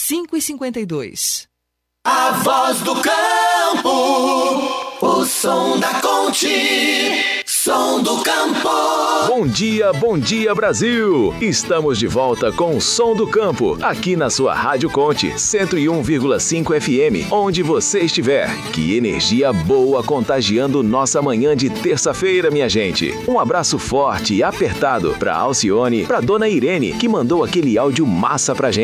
5h52. A voz do campo, o som da Conte, som do campo. Bom dia Brasil! Estamos de volta com o Som do Campo, aqui na sua Rádio Conte, 101,5 FM, onde você estiver. Que energia boa contagiando nossa manhã de terça-feira, minha gente. Um abraço forte e apertado para Alcione, para Dona Irene, que mandou aquele áudio massa pra gente.